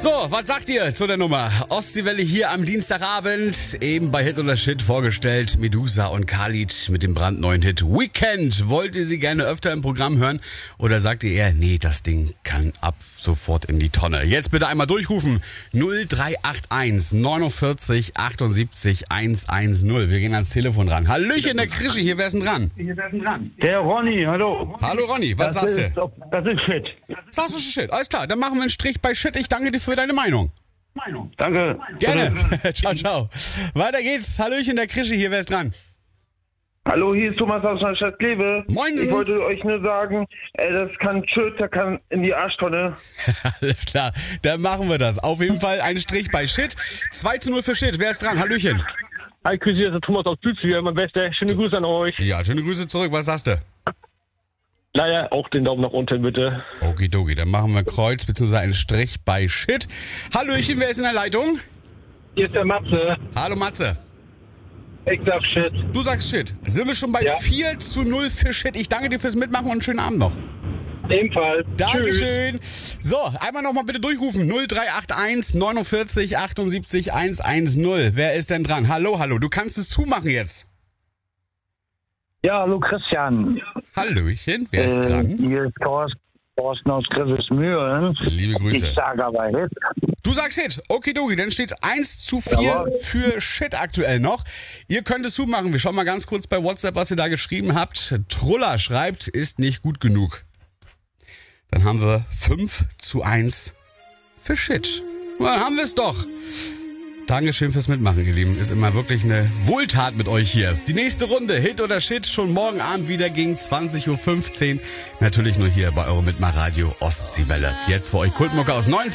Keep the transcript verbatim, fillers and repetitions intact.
So, was sagt ihr zu der Nummer? Ostseewelle hier am Dienstagabend, eben bei Hit oder Shit vorgestellt. Medusa und Khalid mit dem brandneuen Hit Weekend. Wollt ihr sie gerne öfter im Programm hören? Oder sagt ihr eher, nee, das Ding kann ab sofort in die Tonne? Jetzt bitte einmal durchrufen. null drei acht eins neunundvierzig achtundsiebzig hundertzehn. Wir gehen ans Telefon ran. Hallöchen, der Krischi, hier, wer ist denn dran? Der Ronny, hallo. Hallo Ronny, was das sagst ist, du? Das ist Shit. Sagst du Shit? Alles klar, dann machen wir einen Strich bei Shit. Ich danke dir für deine Meinung. Danke. Gerne. Ciao, ciao. Weiter geht's. Hallöchen, der Krischi, hier, wer ist dran? Hallo, hier ist Thomas aus der Stadt Kleve. Moinsen. Ich wollte euch nur sagen, äh, das kann Shit, das kann in die Arschtonne. Alles klar, dann machen wir das. Auf jeden Fall ein Strich bei Shit. zwei zu null für Shit. Wer ist dran? Hallöchen. Hi, Chris, hier ist der Thomas aus Bützliger, mein Bester. Schöne Grüße an euch. Ja, schöne Grüße zurück. Was sagst du? Leider auch den Daumen nach unten, bitte. Okidoki, dann machen wir Kreuz bzw. einen Strich bei Shit. Hallöchen, wer ist in der Leitung? Hier ist der Matze. Hallo Matze. Ich sag Shit. Du sagst Shit. Sind wir schon bei Ja. vier zu null für Shit. Ich danke dir fürs Mitmachen und einen schönen Abend noch. Ebenfalls. Dankeschön. So, einmal nochmal bitte durchrufen. null drei acht eins neunundvierzig achtundsiebzig hundertzehn. Wer ist denn dran? Hallo, hallo. Du kannst es zumachen jetzt. Ja, hallo Christian. Hallöchen, wer ist Äh, dran? Hier ist Thorsten, Thorsten aus Griffesmühlen. Liebe Grüße. Ich sage aber Hit. Du sagst Hit. Okidoki, dann steht's eins zu vier Jawohl. für Shit aktuell noch. Ihr könnt es zumachen. Wir schauen mal ganz kurz bei WhatsApp, was ihr da geschrieben habt. Truller schreibt, ist nicht gut genug. Dann haben wir fünf zu eins für Shit. Dann haben wir es doch. Dankeschön fürs Mitmachen, ihr Lieben. Ist immer wirklich eine Wohltat mit euch hier. Die nächste Runde, Hit oder Shit, schon morgen Abend wieder gegen zwanzig Uhr fünfzehn. Natürlich nur hier bei eurem Mitmachradio Ostseewelle. Jetzt für euch Kultmucke aus neunzig.